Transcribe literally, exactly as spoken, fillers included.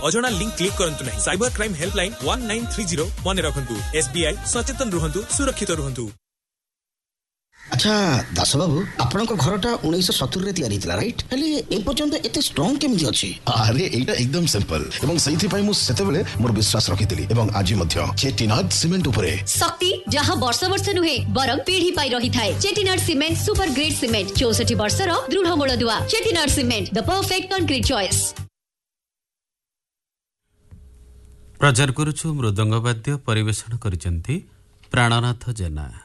अजଣା link click करंतु नहीं। Cyber crime helpline one nine three zero मन रखंतु। एसबीआई सचेतन रुहंतु, सुरक्षित रुहंतु। अच्छा दास बाबू आपण घरटा उन्नीस सत्तर तैयारी राइट हेले ए पर्यंत एते स्ट्रांग केमिति अछि? अरे एटा एकदम सिंपल एवं सही पई मु सेते बेले मोर विश्वास रखितली एवं आज मध्य चेटिनाड सीमेंट उपरे शक्ति जहां वर्ष वर्ष नुहे बरम पीढ़ी पाई रही थाए। Chettinad cement super grade cement चौसठ वर्षर दृढ़ मूलदुआ। Chettinad cement the perfect concrete choice. प्रचार करुछु मृदंग वाद्य परिवेषण करिसेंती प्राणनाथ जेना।